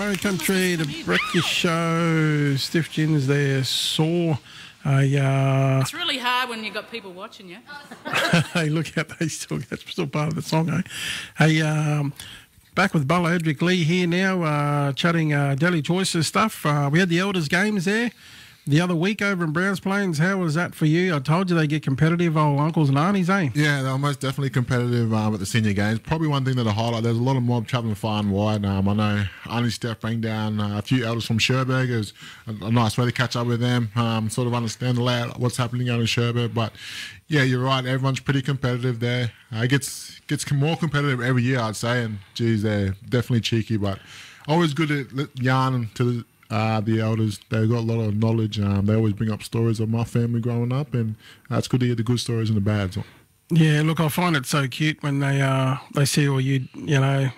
Country, the breakfast show. Stiff Gins there, sore. It's really hard when you've got people watching you. Hey, look out, that's still part of the song, eh? Hey, back with Bella Edric Lee here now, chatting Daily Choices stuff. We had the Elders games there the other week over in Browns Plains. How was that for you? I told you they get competitive, old uncles and aunties, eh? Yeah, they were most definitely competitive at the senior games. Probably one thing that I highlight, there's a lot of mob travelling far and wide. I know Auntie Steph bring down a few elders from Sherburg. It was a nice way to catch up with them, sort of understand the layout, what's happening out in Sherburg. But yeah, you're right, everyone's pretty competitive there. It gets more competitive every year, I'd say, and geez, they're definitely cheeky, but always good at yarn to the elders. They've got a lot of knowledge. They always bring up stories of my family growing up, and it's good to hear the good stories and the bad. So. Yeah, look, I find it so cute when they see all you know,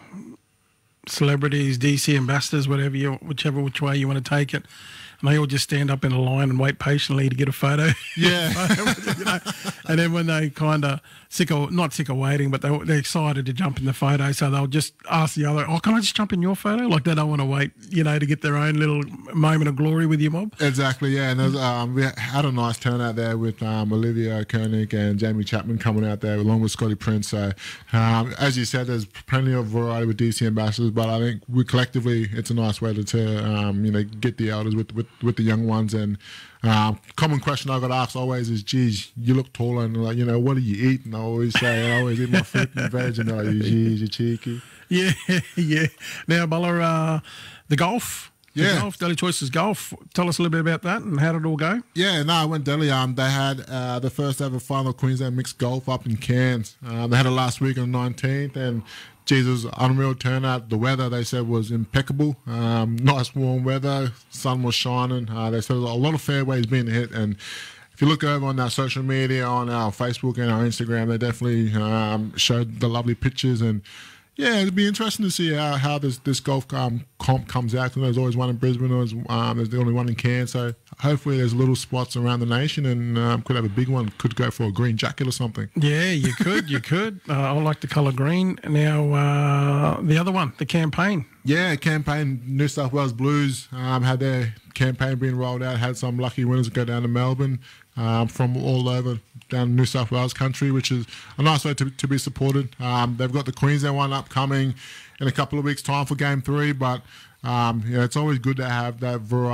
celebrities, DC ambassadors, whichever which way you want to take it, and they all just stand up in a line and wait patiently to get a photo. Yeah. You know? And then when they kind of not sick of waiting, but they're excited to jump in the photo, so they'll just ask the other, can I just jump in your photo? Like they don't want to wait, to get their own little moment of glory with your mob. Exactly, yeah. And we had a nice turnout there with Olivia Koenig and Jamie Chapman coming out there along with Scotty Prince. So as you said, there's plenty of variety with DC ambassadors, but I think we collectively, it's a nice way to get the elders with the young ones. And common question I got asked always is, geez, you look taller, and like, what do you eat? And I always say, I always eat my fruit and veg, and they're like, geez, you're cheeky. Yeah, yeah. Now, Bella, the golf. Daily Choices Golf. Tell us a little bit about that and how did it all go? Yeah, no, I went Delhi. They had the first ever final Queensland mixed golf up in Cairns. They had it last week on the 19th, and Jesus, unreal turnout. The weather, they said, was impeccable. Nice warm weather. Sun was shining. They said a lot of fairways being hit, and if you look over on our social media, on our Facebook and our Instagram, they definitely showed the lovely pictures. And yeah, it'd be interesting to see how this golf comp comes out. Because there's always one in Brisbane, there's the only one in Cairns. So hopefully there's little spots around the nation, and could have a big one. Could go for a green jacket or something. Yeah, you could. I like the colour green. Now, the other one, the campaign. Yeah, campaign. New South Wales Blues had their campaign being rolled out. Had some lucky winners go down to Melbourne from all over down New South Wales country, which is a nice way to be supported. They've got the Queensland one upcoming in a couple of weeks' time for Game 3, but it's always good to have that variety.